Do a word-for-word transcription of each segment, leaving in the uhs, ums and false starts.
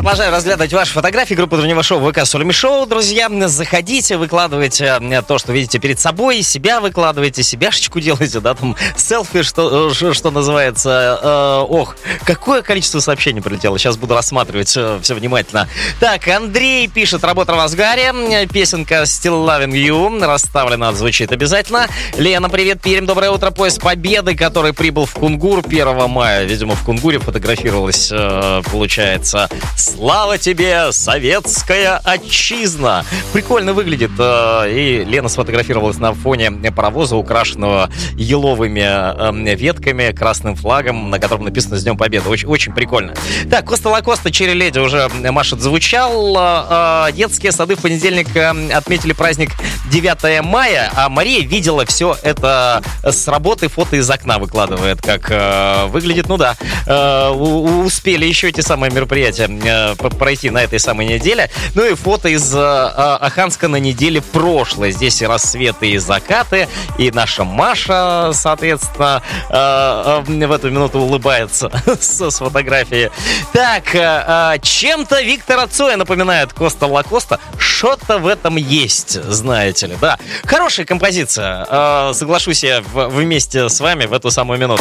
продолжаю разглядывать ваши фотографии. Группа утреннего шоу ВК Солими Шоу. Друзья, заходите, выкладывайте то, что видите перед собой, себя выкладывайте, себяшечку делайте, да, там селфи, что, что называется. Э, ох, какое количество сообщений прилетело. Сейчас буду рассматривать все, все внимательно. Так, Андрей пишет: работа в разгаре. Песенка Still Loving You расставлена, звучит обязательно. Лена, привет, Пермь, доброе утро. Поезд Победы, который прибыл в Кунгур первого мая. Видимо, в Кунгуре фотографировалась, э, получается. Слава тебе, советская отчизна! Прикольно выглядит. Э, и Лена сфотографировалась на фоне паровоза, украшенного еловыми э, ветками, красным флагом, на котором написано «С Днем Победы». Очень, очень прикольно. Так, Коста Лакоста, Черри Леди уже, Маша, звучал. Э, детские сады в понедельник э, отметили праздник девятого мая, а Мария видела все это с работы, фото из окна выкладывает, как э, выглядит. Ну да, э, успели еще эти самые мероприятия э, пройти на этой самой неделе. Ну и фото из э, Оханска на неделе прошлой. Здесь и рассветы, и закаты, и наша Маша, соответственно, э, э, в эту минуту улыбается с, с фотографией. Так, э, э, чем-то Виктора Цоя напоминает Коста Лакоста. Что-то в этом есть, знаете ли, да. Хорошая композиция, э, соглашусь я в, вместе с вами в эту самую минуту.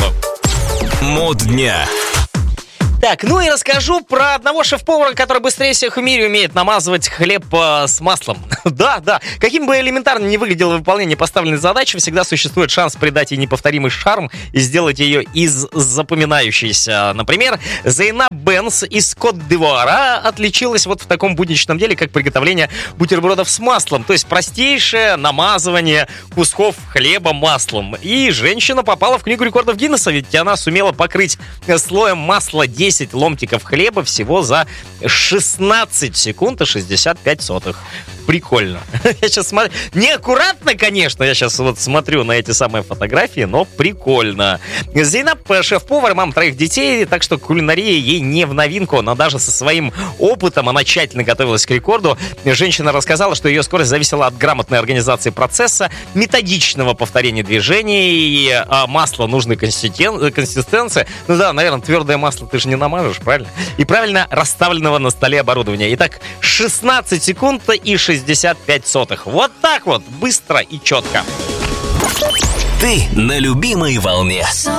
Мод дня. Так, ну и расскажу про одного шеф-повара, который быстрее всех в мире умеет намазывать хлеб э, с маслом. Да, да, каким бы элементарно ни выглядело выполнение поставленной задачи, всегда существует шанс придать ей неповторимый шарм и сделать ее из запоминающейся. Например, Зейнаб Бенс из Кот-д'Ивуара отличилась вот в таком будничном деле, как приготовление бутербродов с маслом. То есть простейшее намазывание кусков хлеба маслом. И женщина попала в книгу рекордов Гиннесса, ведь она сумела покрыть слоем масла десять ломтиков хлеба всего за шестнадцать секунд и шестьдесят пять сотых. Прикольно. Я сейчас смотрю. Неаккуратно, конечно, я сейчас вот смотрю на эти самые фотографии, но прикольно. Зейнаб шеф-повар, мама троих детей, так что кулинария ей не в новинку, но даже со своим опытом она тщательно готовилась к рекорду. Женщина рассказала, что ее скорость зависела от грамотной организации процесса, методичного повторения движений, масла нужной консистенции. Ну да, наверное, твердое масло ты же не намажешь, правильно? И правильно расставленного на столе оборудования. Итак, шестнадцать секунд и шестьдесят пять сотых. Вот так вот, быстро и четко. Ты на любимой волне.